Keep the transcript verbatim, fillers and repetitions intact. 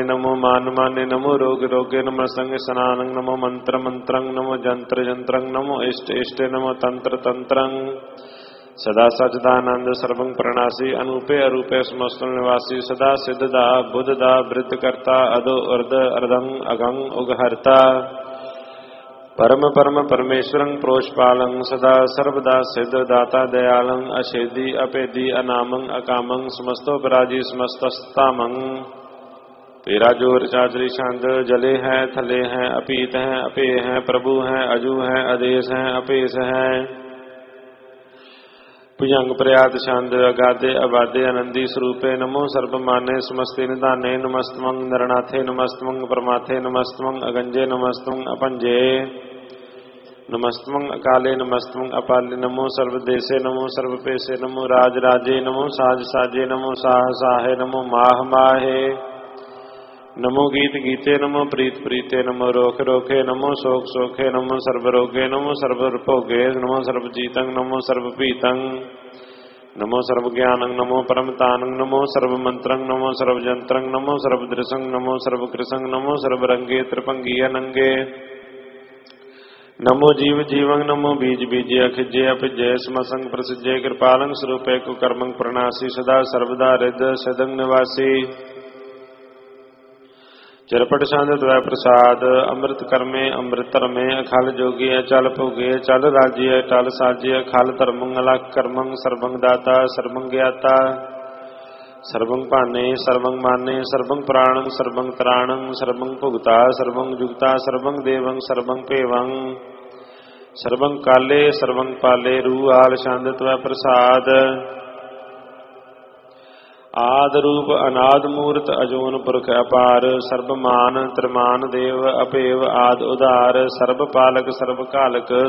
नमो मान माने नमो रोग रोगे नमो संग स्नानं नमो मंत्र मंत्रं नमो जंत्र जंत्रं नमो इष्ट इष्टे नमो तंत्र तंत्रं सदा सचदानंद सर्वं प्रणासी अनूपे अरूपे समस्त निवासी सदा सिद्धदा बुद्धदा वृद्धकर्ता अदो अर्ध अर्धं अगं उगहर्ता परम परम परमेश्वरं प्रोषपालं सदा सर्वदा सिद्ध दाता दयालं अशेदी अपेदी अनामं अकामं समस्तोपराजी समस्तस्तामं तेरा जोर चाचरी छंद जले हैं थले हैं अपीत हैं अपेय हैं प्रभु हैं अजू हैं आदेश हैं अपेश हैं भुजंग प्रयात छंद अगाधे अबाधे आनंदी स्वरूपे नमो सर्वमाने समस्ते निधाने नमस्तमं नरनाथे नमस्तमं परमाथे नमस्तमं अगंजे नमस्तमं अपंजे नमस्तमं अकाले नमस्तमं अपाले नमो सर्वदेशे नमो सर्वपेशे नमो राज राजे नमो साज साजे नमो साह साहे नमो माह माहे नमो गीत गीते नमो प्रीत प्रीते नमो रोख रोखे नमो शोक शोखे नमो सर्वरोगे नमो सर्वभोगे नमो सर्वजीतं नमो सर्वपीतं नमो सर्वज्ञानं नमो परमतानं नमो सर्वमंत्रं नमो सर्वजंत्रं नमो सर्वदृशं नमो सर्वकृशं नमो सर्वरंगे त्रिपंगी अनंगे नमो जीव जीवं नमो बीज बीजे अखिजे अपिजे समसंग प्रसिजे कृपालं स्वरूपे कुकर्मं प्रणासी सदा सर्वदा हृद सदंग निवासी चिरपट छंद द्वै प्रसाद अमृत कर्मे अमृत तरमे अखल जोगी अचल भोगे चल राजिय टल साजिय खल धर्मं अलख कर्मं सर्वं दाता सर्वं ज्ञाता सर्वं पाने सर्वं माने सर्वं प्राणं सर्वं त्राणं सर्वं भुगता सर्वं जुगता सर्वं देवं सर्वं पेवं सर्वं काले सर्वं पाले रू आल छंद द्वै प्रसाद आद रूप अनाद मूर्त अजून पुरख अपार सर्वमान त्रिमान देव अपेव आद उदार सर्व पालक सर्व कालक